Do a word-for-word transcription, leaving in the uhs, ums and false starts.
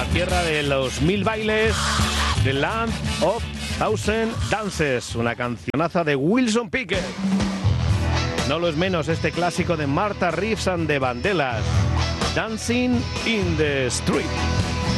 tierra de los mil bailes, The Land of Thousand Dances, una cancionaza de Wilson Pickett. No lo es menos este clásico de Martha Reeves and the Vandellas, Dancing in the Street.